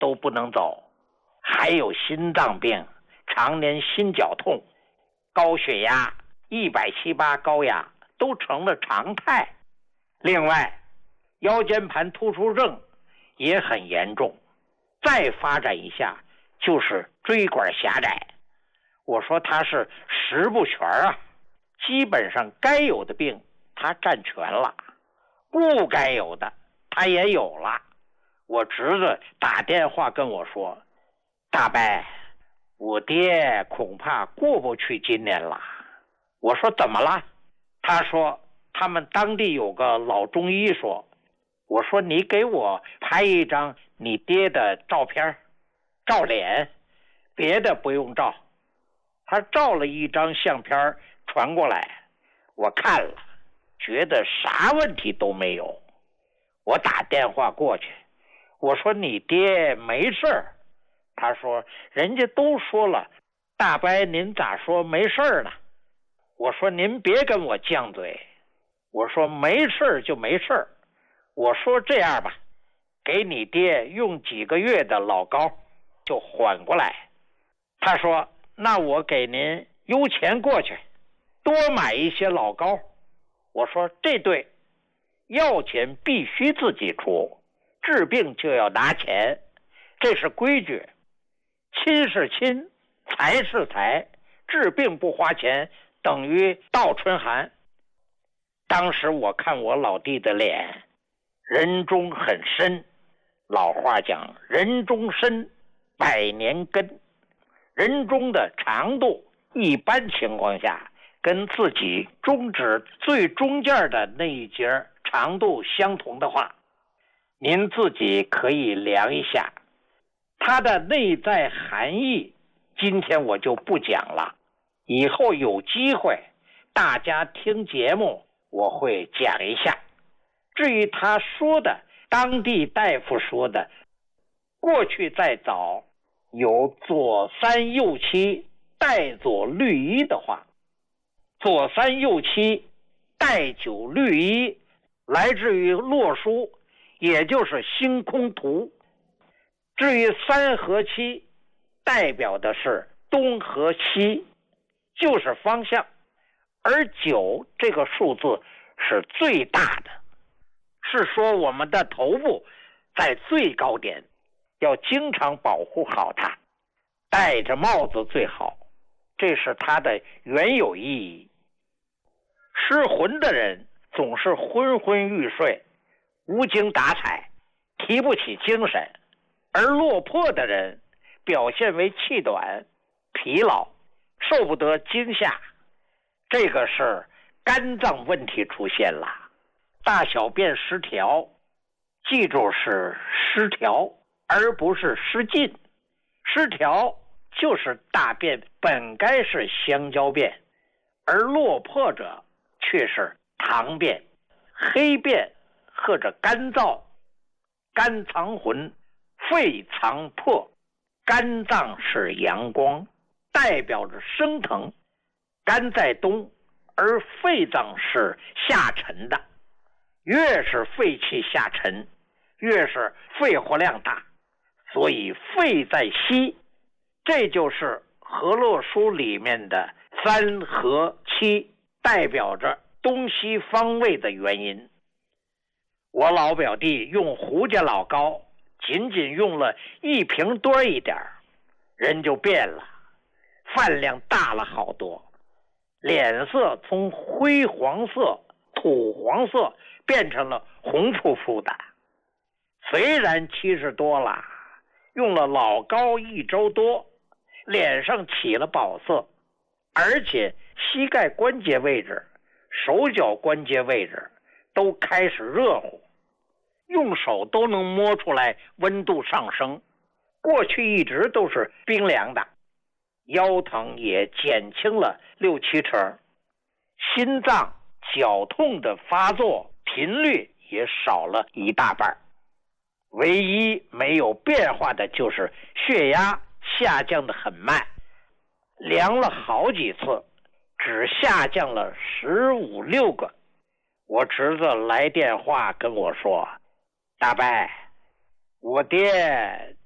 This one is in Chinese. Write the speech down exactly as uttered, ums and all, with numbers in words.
都不能走，还有心脏病，常年心绞痛，高血压、一百七八高压都成了常态。另外，腰间盘突出症也很严重，再发展一下就是椎管狭窄。我说他是十不全啊，基本上该有的病他占全了，不该有的他也有了。我侄子打电话跟我说，大伯，我爹恐怕过不去今年了。我说怎么了？他说他们当地有个老中医说。我说你给我拍一张你爹的照片，照脸，别的不用照。他照了一张相片传过来，我看了，觉得啥问题都没有。我打电话过去，我说你爹没事儿。他说人家都说了，大伯您咋说没事儿呢？我说您别跟我犟嘴，我说没事儿就没事儿。我说这样吧，给你爹用几个月的老膏就缓过来。他说那我给您邮钱过去，多买一些老膏。我说这对，药钱必须自己出，治病就要拿钱，这是规矩。亲是亲，财是财，治病不花钱等于倒春寒。当时我看我老弟的脸，人中很深，老话讲人中深，百年根。人中的长度一般情况下跟自己中指最中间的那一节长度相同的话，您自己可以量一下。它的内在含义今天我就不讲了，以后有机会大家听节目我会讲一下。至于他说的当地大夫说的过去再早有左三右七带左律一的话，左三右七带九律一来自于洛书，也就是星空图。至于三和七代表的是东和西，就是方向，而九这个数字是最大的，是说我们的头部在最高点，要经常保护好它，戴着帽子最好，这是它的原有意义。失魂的人总是昏昏欲睡，无精打采，提不起精神，而落魄的人表现为气短、疲劳，受不得惊吓。这个是肝脏问题出现了，大小便失调，记住是失调而不是失禁。失调就是大便本该是香蕉便，而落魄者却是糖便、黑便或者干燥。肝藏魂，肺藏魄，肝脏是阳光，代表着升腾，肝在东，而肺脏是下沉的。越是肺气下沉，越是肺活量大，所以肺在西，这就是河洛书里面的三和七，代表着东西方位的原因。我老表弟用胡家老膏，仅仅用了一瓶多一点，人就变了，饭量大了好多，脸色从灰黄色、土黄色变成了红扑扑的。虽然七十多了，用了老膏一周多，脸上起了宝色，而且膝盖关节位置、手脚关节位置都开始热乎，用手都能摸出来温度上升，过去一直都是冰凉的。腰疼也减轻了六七成，心脏绞痛的发作频率也少了一大半。唯一没有变化的就是血压下降的很慢，量了好几次，只下降了十五六个。我侄子来电话跟我说，大伯，我爹